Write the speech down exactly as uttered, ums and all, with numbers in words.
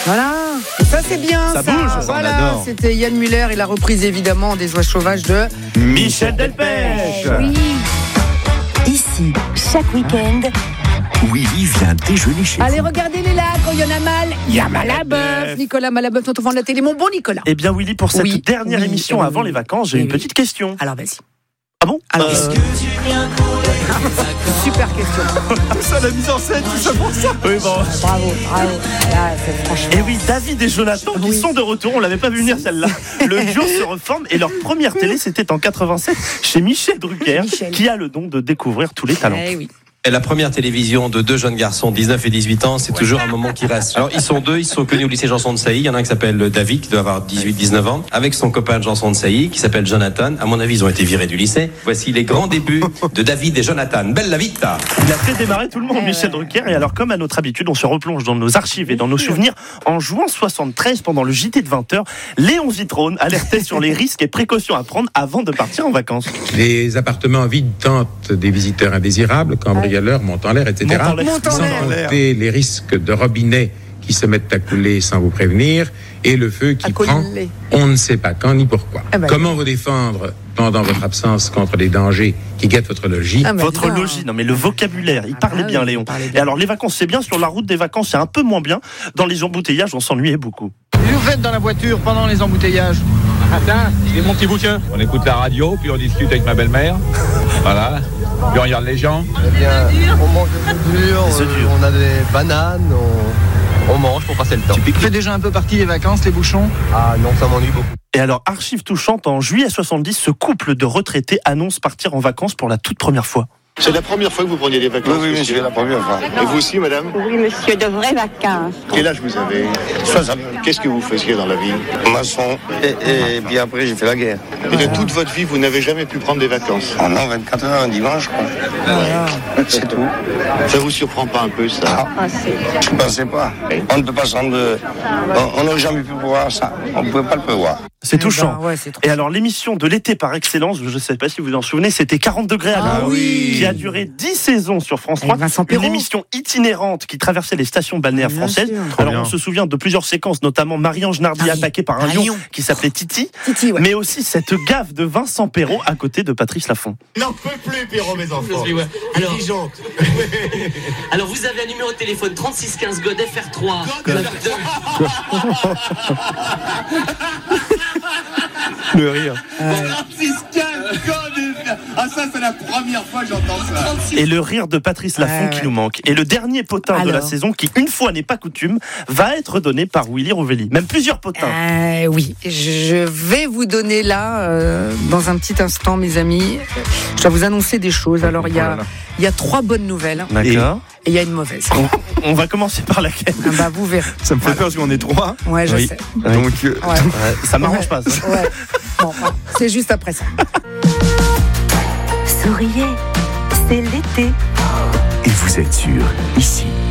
Voilà, ça c'est bien. Ça Ça, bouge, ça, on voilà, adore. c'était Yann Muller et la reprise évidemment des Oies sauvages de Michel Delpech. Oui. Ici, chaque week-end, Willy vient déjeuner chez Allez, vous. regardez les là, quand il y en a mal, il y a Malabeuf. Nicolas Malabeuf, notre enfant de la télé, mon bon Nicolas. Eh bien Willy, pour cette Oui, dernière oui, émission oui, avant oui. les vacances, j'ai Oui, une oui. petite question. Alors vas-y. Ah bon Alors, Euh, super question. ça, la mise en scène, tout ça pour ça. Oui, bon. Bravo, bravo. Là, c'est franchement. Et oui, David et Jonathan qui Oui. sont de retour, on l'avait pas vu venir celle-là. Le duo se reforme et leur première télé c'était en quatre-vingt-sept chez Michel Drucker, Michel. qui a le don de découvrir tous les talents. Eh oui. Et la première télévision de deux jeunes garçons, dix-neuf et dix-huit ans, c'est toujours un moment qui reste. Alors, ils sont deux, ils sont connus au lycée Janson de Sailly. Il y en a un qui s'appelle David, qui doit avoir dix-huit dix-neuf ans, avec son copain de Janson de Sailly, qui s'appelle Jonathan. À mon avis, ils ont été virés du lycée. Voici les grands débuts de David et Jonathan. Belle la vita! Il a fait démarrer tout le monde, Eh Michel ouais. Drucker. Et alors, comme à notre habitude, on se replonge dans nos archives et dans nos souvenirs. En juin soixante-treize, pendant le J T de vingt heures, Léon Zitrone alertait sur les risques et précautions à prendre avant de partir en vacances. Les appartements vides tentent des visiteurs indésirables, cambrioleurs, montent en l'air, et cetera. Montent en l'air. Montent en Sans l'air. compter les risques de robinets qui se mettent à couler sans vous prévenir, et le feu qui À prend, couler. on ne sait pas quand ni pourquoi. Ah ben. Comment vous défendre pendant votre absence contre les dangers qui guettent votre logis? Ah, bah, Votre dis donc. logis, non mais le vocabulaire, il Ah parlait bah bien oui, Léon. il parlait Et bien. alors les vacances c'est bien, sur la route des vacances c'est un peu moins bien. Dans les embouteillages on s'ennuyait beaucoup. Qu'est-ce que vous faites dans la voiture pendant les embouteillages? Matin, je lis mon petit bouquin. On écoute la radio, puis on discute avec ma belle-mère. Voilà. Puis on regarde les gens. Eh bien, on mange des œufs Des œufs durs, durs. on a des bananes, on, on mange pour passer le temps. Vous faites déjà un peu partie des vacances, les bouchons? Ah non, ça m'ennuie beaucoup. Et alors archive touchante, en juillet soixante-dix, ce couple de retraités annonce partir en vacances pour la toute première fois. C'est la première fois que vous preniez des vacances? Oui, oui, monsieur, la première fois. Et vous aussi, madame? Oui, monsieur, de vraies vacances. Quel âge vous avez? soixante. Qu'est-ce que vous faisiez dans la vie? Maçon, et, et puis après j'ai fait la guerre. Et de toute votre vie, vous n'avez jamais pu prendre des vacances? En an, vingt-quatre heures, un dimanche, quoi. C'est tout. Ça vous surprend pas un peu, ça? Ah, c'est... Je ne pensais pas. On ne peut pas s'en... de- On on n'a jamais pu prévoir ça. On ne pouvait pas le prévoir. C'est Eh touchant. ben, ouais, c'est trop. Et alors l'émission de l'été par excellence, je ne sais pas si vous vous en souvenez, c'était quarante degrés à Ah l'heure, oui. qui a duré dix saisons sur France trois. Avec Vincent Une Perrault. émission itinérante qui traversait les stations balnéaires Bien françaises. sûr. Alors on bien. se souvient de plusieurs séquences, notamment Marie-Ange Nardi Ah oui. attaquée par un Un lion lion. qui s'appelait Titi, Titi, ouais. mais aussi cette gaffe de Vincent Perrault à côté de Patrice Laffont. N'en peux plus, Pierrot, mes enfants. Alors, alors vous avez un numéro de téléphone trente-six quinze God F R trois. Le rire. trente-six quinze, God. Ah, ça, c'est la première fois que j'entends ça. Et le rire de Patrice Laffont Ouais, qui ouais. nous manque. Et le dernier potin de la Alors. saison, qui une fois n'est pas coutume, va être donné par Willy Rovelli. Même plusieurs potins. Euh, oui, je vais vous donner là, euh, dans un petit instant, mes amis, je dois vous annoncer des choses. Alors, il y a, il y a trois bonnes nouvelles D'accord. et il y a une mauvaise. On, on va commencer par laquelle? Ah bah, vous verrez. Ça me fait peur parce qu'on est trois. Ouais, je Oui. sais. Donc, euh, Ouais. ça m'arrange Ouais. pas. Ça. Ouais. Bon, enfin, c'est juste après ça. souriez, c'est l'été. Et vous êtes sûr, ici,